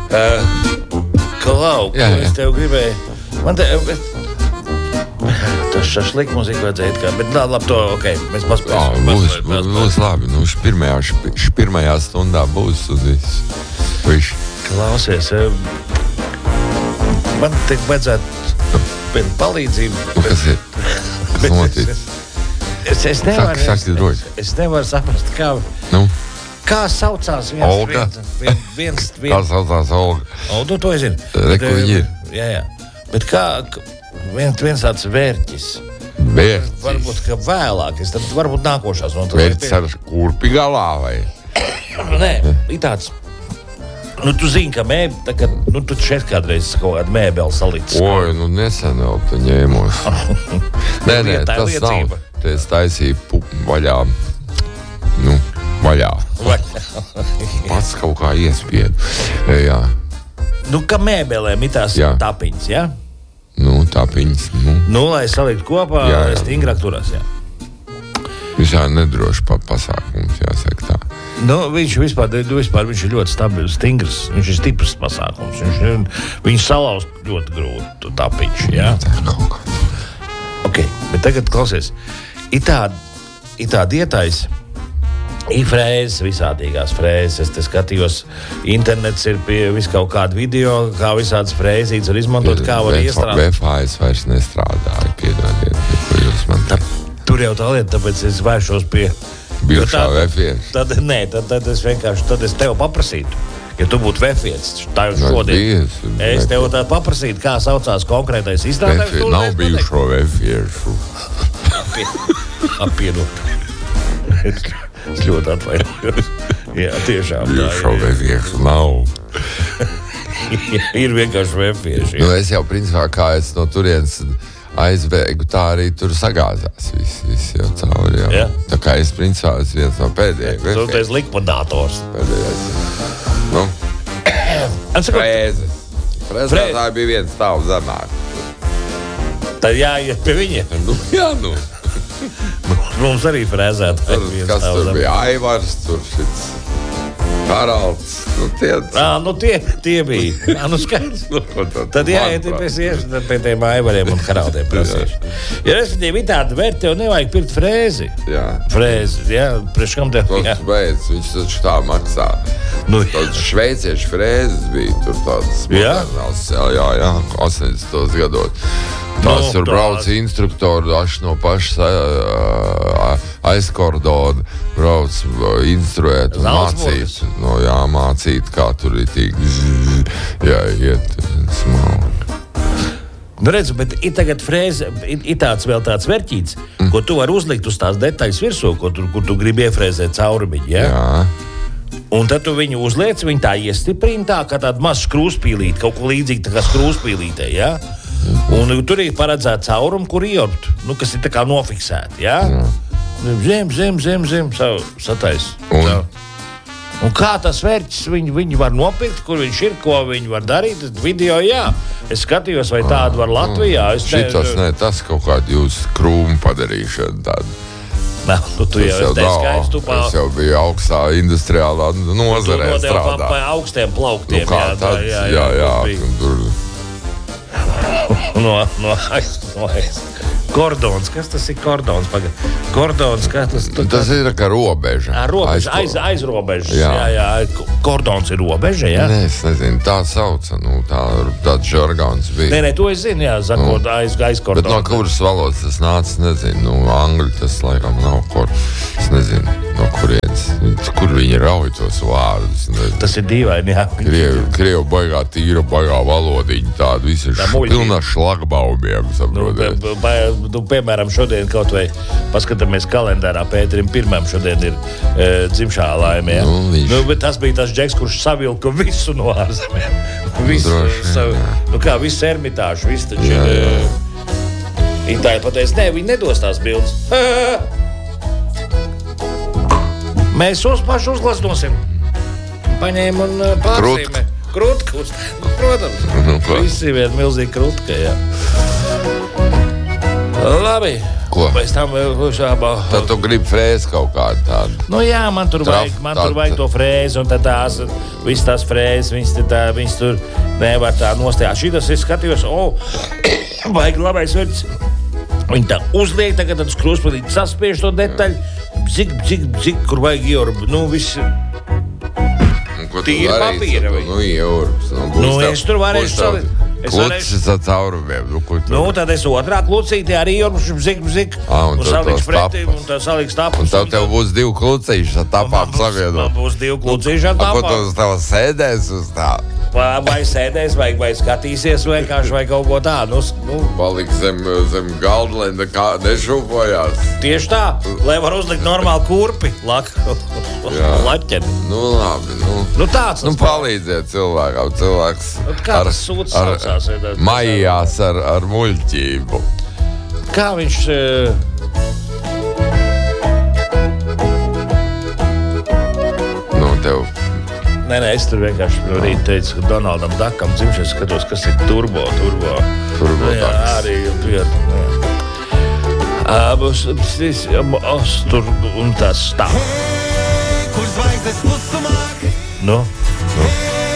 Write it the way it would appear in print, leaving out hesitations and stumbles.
Klau, ko es tev gribēju? Man tas šašlik mūzika vajadzēja kā, bet labi, to, mēs paspēsim. Būs labi, pirmajā stundā būs un viss. Klausies, man te vajadzētu palīdzību. Kas ir? Kas notic? Es nevaru saprast, kā saucās viens. Kā saucās Olga? Tu to zini. Kur viņi ir? Jā. Bet kā viens tāds vērķis. Vērķis? Varbūt, ka vēlāk. Tad varbūt nākošās. Vērķis ar kurpi galā vai? Nē, ir tāds. Tu zini, ka tu šeit kādreiz kaut kādu mēbeli salicis. Oi, nesen vēl tu ņēmos. Nē, tas nav. Te es taisīju vaļā. Vaļā. Pats kaut kā iespiedu. Jā. Kā mēbelēm ir tās tapiņas, jā? Tapiņas. Lai salikt kopā, lai stingrāk turās, jā. Visā nedroši pasākums, jāsaka tā. Viņš vispār viņš ir ļoti stabils, stingrs. Viņš ir stiprs pasākums. Viņš salauz ļoti grūti tapiņš, jā? Tā ir kaut kā. Bet tagad klausies. Ir tāda ietais, ir frēzes, visādīgās frēzes. Es te skatījos, internets ir pie visu kaut kādu video, kā visādas frēzītes var izmantot, kā var iestrādāt. Wi-Fi es vairs nestrādāju, piedodiet, kur jūs man te. Tur jau tā lieta, tāpēc es vēršos pie... Bijušā Wi-Fi. Tad es vienkārši, tad es tev paprasītu. Ja tu būtu vefietis, tā jau šodien. Es tev tā paprasītu, kā saucās konkrētais izstrādājums. Nav bijušo vefiešu. Appiedot. Es ļoti atvainojos. Jā, tiešām. Bijušo vefiešu nav. Ir vienkārši vefieši. Es jau principā, kā es no turienes aizbēgu, tā arī tur sagāzās viss jau cauri. Jā. Tā kā es principā esmu viens no pēdējiem. Tu esi likvidators. Pēdējais. Frēzes. Frēzētāji bija viens stāv zemāk. Tad jāiet pie viņiem. Mums arī frēzētāji. Kas tur bija? Aivars, tur šits Haralds. Tie bija. Skaidrs. Tad jāiet pie tiem Aivariem un Haraldiem prasīšu. Ja respektīvi ir tāda vērta, tev nevajag pirkt frēzi. Jā. Frēzi, jā. Priekš kam tev? Tas beidz, viņš taču tā maksā. Tāds šveiciešu frēzes bija tur tāds modernās. Jā, 80. gados. Tās tur brauc instruktori, daži no pašas aizkordona brauc instruēt un mācīt. Mācīt, kā tur ir tīk jāiet smalki. Redzu, bet ir tagad frēze, ir vēl tāds verķīts, ko tu vari uzlikt uz tās detaļas virsū, kur tu gribi iefrēzēt caurumiņu, ja? Jā. Un tad tu viņu uzliec, viņu tā iestiprina tā, kā tāda maza skrūspīlīte, kaut ko līdzīgi tā kā skrūspīlītē, ja? Un tur ir paredzēta cauruma, kur ieorbt, kas ir tā kā nofiksēta, ja? Zem, satais. Un kā tas vērķis viņi var nopirkt, kur viņš ir, ko viņi var darīt, video, jā. Es skatījos, vai tādu var Latvijā. Tas kaut kādu jūsu krūmu padarīšanu tādu. Tu jau skaistu Es jau biju augstā industriālā nozarē strādā. Pa augstiem plauktiem. Jā. Kordons, kas tas ir kordons? Kordons, kas tas ir? Tas ir kā robeža. Aiz robežas. Jā. Kordons ir robeža, jā? Nē, es nezinu, tā sauca, tāds žargons bija. Nē, to es zinu, jā, zakot aiz kordons. Bet no kuras valodas tas nāca, nezinu, angļu tas laikam nav es nezinu, no kurienes, kur viņi rauj tos vārdus. Tas ir dīvaini, jā. Krievu baigā tīra, baigā valodiņa, tāda visi pilnā šlagbaumiem, saprotiet. Piemēram, šodien kaut vai paskatāmies kalendārā, Pēterim pirmam šodien ir dzimšā laime, jā. Bet tas bija tas džeks, kurš savilka visu no ārzemēm. Visu ermitāšu, visu taču. Viņi tā ir pateicis, nē, viņi nedos tās bildes. Mēs paši uzglasnosim. Paņēm un pārsīmē. Krutkus. Protams. Visi vien milzīgi krutka, jā. Labi. Ko? Pēc tam Tad tu gribi frēzi kaut kādu tādu. Nu jā, man tur vajag to frēzi, un tad visas tās frēzes, viņas tur nevar tā nostājāt. Šitas es skatījos, vajag labais vērts. Viņi tā uzliek, tagad tad krūspēlīt saspiež to detaļu, bzik, kur vajag iorbu. Nu, viss. Tīri papīra. Nu, iorubs. Es tur varēšu salikt. Klucis ar caurumiem. Tad es otrā klucītī arī iorbušu bzik. Un salikšu pretim, un tad saliks tapas. Un tad tev būs 2 klucīši ar tapām savienot. Man būs 2 klucīši ar tapām. Ko tu uz tev sēdēs uz tā? Vai sēdēs, vai skatīsies, vienkārši vai kaut ko tādu. Paliks zem galda, lai nekā nešūpojās. Tieši tā, lai var uzlikt normāli kurpi. Laķeni. Nu, labi. Nu tāds. Palīdziet cilvēkam. Cilvēks kā tas sūds saucās? Maijās ar muļķību. Kā viņš... Tev... Nē, es tur vienkārši rīt teicu, ka Donaldam Dakam dzimšanas skatos, kas ir turbo. Jā, arī tur un tas tā. Kur zvaigznes klusumāk? Nu?